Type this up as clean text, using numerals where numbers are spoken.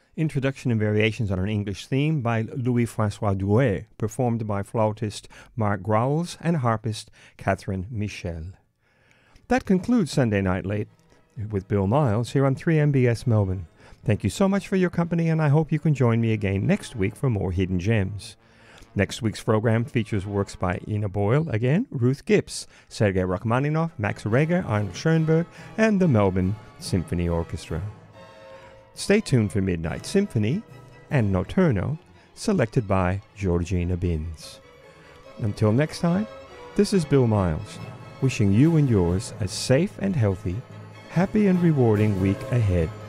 Introduction and variations on an English theme by Louis-François Douay, performed by flautist Mark Growles and harpist Catherine Michel. That concludes Sunday Night Late with Bill Miles here on 3MBS Melbourne. Thank you so much for your company, and I hope you can join me again next week for more Hidden Gems. Next week's program features works by Ina Boyle, again, Ruth Gibbs, Sergei Rachmaninoff, Max Reger, Arnold Schoenberg, and the Melbourne Symphony Orchestra. Stay tuned for Midnight Symphony and Notturno, selected by Georgina Binns. Until next time, this is Bill Miles, wishing you and yours a safe and healthy, happy and rewarding week ahead.